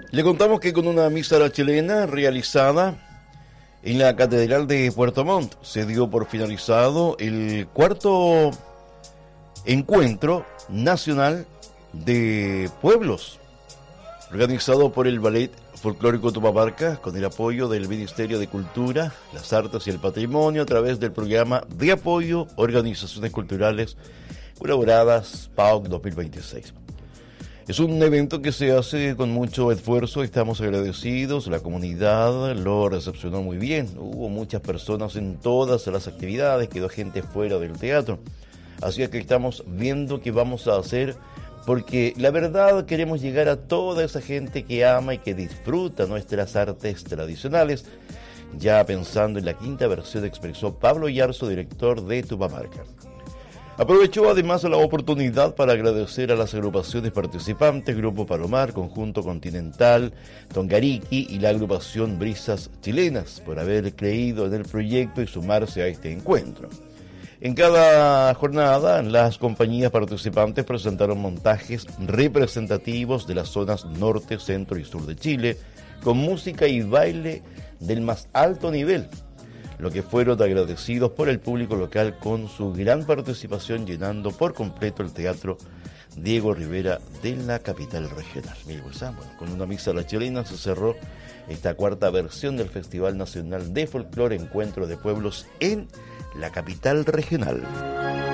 Le contamos que con una misa a la chilena realizada en la Catedral de Puerto Montt se dio por finalizado el cuarto encuentro nacional de pueblos, organizado por el Ballet Folclórico Tupamarca con el apoyo del Ministerio de Cultura, las Artes y el Patrimonio a través del programa de apoyo a organizaciones culturales colaboradas PAOC 2026. Es un evento que se hace con mucho esfuerzo, estamos agradecidos, la comunidad lo recepcionó muy bien, hubo muchas personas en todas las actividades, quedó gente fuera del teatro, así que estamos viendo qué vamos a hacer, porque la verdad queremos llegar a toda esa gente que ama y que disfruta nuestras artes tradicionales. Ya pensando en la quinta versión, expresó Pablo Yarzo, director de Tupamarca. Aprovechó además la oportunidad para agradecer a las agrupaciones participantes, Grupo Palomar, Conjunto Continental, Tongariki y la agrupación Brisas Chilenas, por haber creído en el proyecto y sumarse a este encuentro. En cada jornada, las compañías participantes presentaron montajes representativos de las zonas norte, centro y sur de Chile, con música y baile del más alto nivel, lo que fueron agradecidos por el público local con su gran participación, llenando por completo el Teatro Diego Rivera de la capital regional. Con una misa a la chilena se cerró esta cuarta versión del Festival Nacional de Folclore Encuentro de Pueblos en la capital regional.